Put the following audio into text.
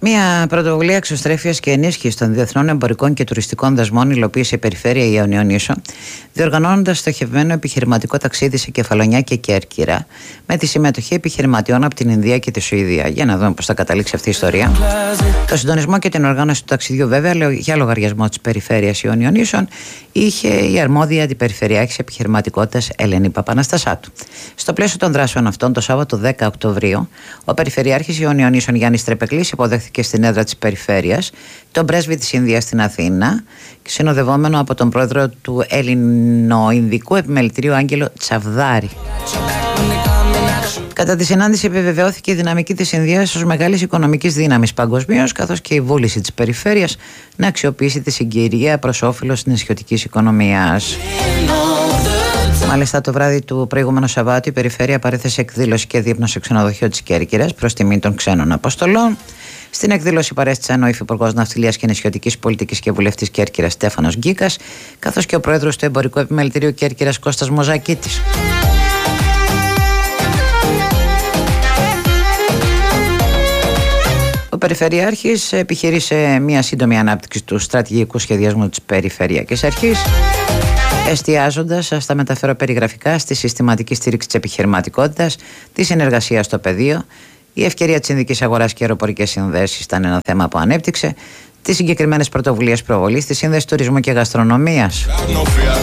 Μια πρωτοβουλία εξωστρέφειας και ενίσχυσης των διεθνών εμπορικών και τουριστικών δεσμών υλοποίησε η Περιφέρεια Ιωνίων Ίσων, διοργανώνοντας στοχευμένο επιχειρηματικό ταξίδι σε Κεφαλονιά και Κέρκυρα, με τη συμμετοχή επιχειρηματιών από την Ινδία και τη Σουηδία. Για να δούμε πώς θα καταλήξει αυτή η ιστορία. Το συντονισμό και την οργάνωση του ταξιδιού, βέβαια, για λογαριασμό της Περιφέρειας Ιωνίων Ίσων, είχε η αρμόδια αντιπεριφερειάρχης επιχειρηματικότητας Ελένη Παπαναστασάτου. Στο πλαίσιο των δράσεων αυτών, το Σάββατο 10 Οκτωβρίου, ο Περιφερειάρχης Ιωνίων Ίσων Γιάννης Τρεπεκλής υποδέχθηκε στην έδρα της Περιφέρειας τον πρέσβη της Ινδίας στην Αθήνα, συνοδευόμενο από τον πρόεδρο του Ελληνοϊνδικού Επιμελητηρίου Άγγελο Τσαβδάρη. Κατά τη συνάντηση επιβεβαιώθηκε η δυναμική της Ινδίας ως μεγάλης οικονομικής δύναμης παγκοσμίως, καθώς και η βούληση της περιφέρειας να αξιοποιήσει τη συγκυρία προς όφελος της νησιωτικής οικονομίας. Μάλιστα, το βράδυ του προηγούμενου Σαββάτου, η Περιφέρεια παρέθεσε εκδήλωση και δείπνο σε ξενοδοχείο της Κέρκυρας προς τιμή των ξένων αποστολών. Στην εκδήλωση παρέστησαν ο Υφυπουργός Ναυτιλίας και Νησιωτικής Πολιτικής και Βουλευτής Κέρκυρας Στέφανος Γκίκας, καθώς και ο Πρόεδρος του Εμπορικού Επιμελητηρίου Κέρκυρας Κώστας Μοζακίτης. Ο Περιφερειάρχης επιχειρήσε μια σύντομη ανάπτυξη του στρατηγικού σχεδιασμού της Περιφερειακής Αρχής, εστιάζοντας, στα μεταφέρω περιγραφικά, στη συστηματική στήριξη της επιχειρηματικότητας, τη συνεργασία στο πεδίο. Η ευκαιρία της Ινδικής αγοράς και αεροπορικές συνδέσεις ήταν ένα θέμα που ανέπτυξε. Τις συγκεκριμένες πρωτοβουλίες προβολής, τη σύνδεση τουρισμού και γαστρονομίας.